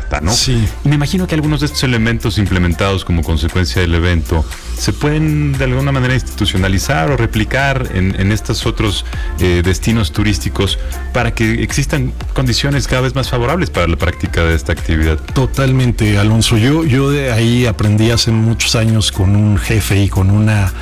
carta, ¿no? Sí. Y me imagino que algunos de estos elementos implementados como consecuencia del evento se pueden de alguna manera institucionalizar o replicar en estos otros destinos turísticos para que existan condiciones cada vez más favorables para la práctica de esta actividad. Totalmente, Alonso. Yo de ahí aprendí hace muchos años con un jefe y con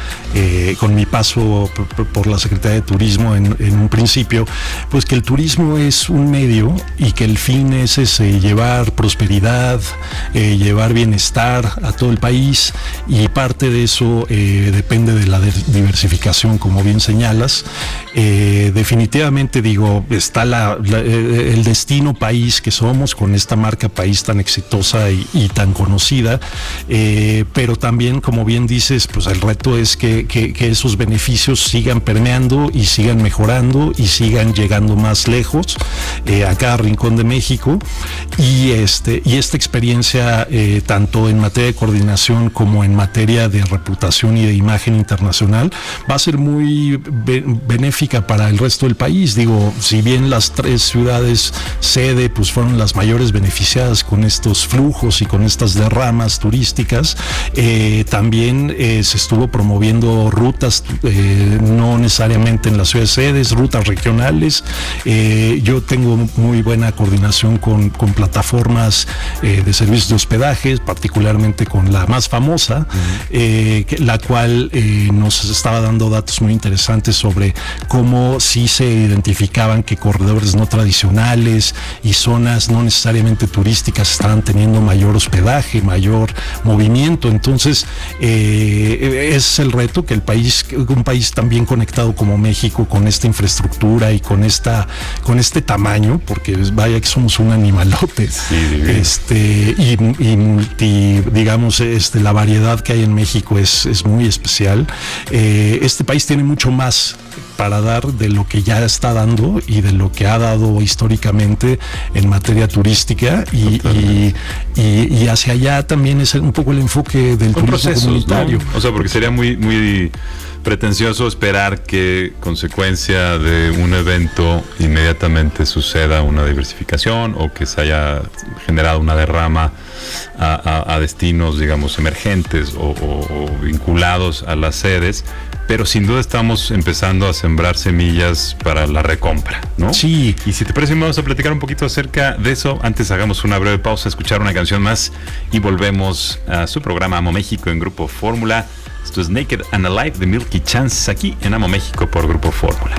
mi paso por la Secretaría de Turismo en un principio, pues que el turismo es un medio y que el fin es llevar prosperidad, llevar bienestar a todo el país, y parte de eso depende de la diversificación, como bien señalas. Definitivamente digo, está el destino país que somos, con esta marca país tan exitosa y tan conocida, pero también, como bien dices, pues el reto es que esos beneficios sigan permeando y sigan mejorando y sigan llegando más lejos, a cada rincón de México, y esta experiencia, tanto en materia de coordinación como en materia de reputación y de imagen internacional, va a ser muy benéfica para el resto del país. Digo, si bien las 3 ciudades sede pues fueron las mayores beneficiadas con estos flujos y con estas derramas turísticas, también se estuvo promoviendo rutas, no necesariamente en las ciudades sedes, rutas regionales. Yo tengo muy buena coordinación con plataformas de servicios de hospedaje, particularmente con la más famosa, la cual nos estaba dando datos muy interesantes sobre cómo sí se identificaban que corredores no tradicionales y zonas no necesariamente turísticas estaban teniendo mayor hospedaje, mayor movimiento. Entonces, es el reto que un país tan bien conectado como México, con esta infraestructura y con este tamaño, porque vaya que somos un animalote, sí, y digamos, la variedad que hay en México es muy especial. Este país tiene mucho más para dar de lo que ya está dando y de lo que ha dado históricamente en materia turística, y hacia allá también es un poco el enfoque del turismo comunitario, ¿no? O sea, porque sería muy, muy pretencioso esperar que, consecuencia de un evento, inmediatamente suceda una diversificación o que se haya generado una derrama a destinos, digamos, emergentes o vinculados a las sedes. Pero sin duda estamos empezando a sembrar semillas para la recompra, ¿no? Sí. Y si te parece, vamos a platicar un poquito acerca de eso. Antes hagamos una breve pausa, escuchar una canción más y volvemos a su programa Amo México en Grupo Fórmula. Esto es Naked and Alive de Milky Chance, aquí en Amo México por Grupo Fórmula.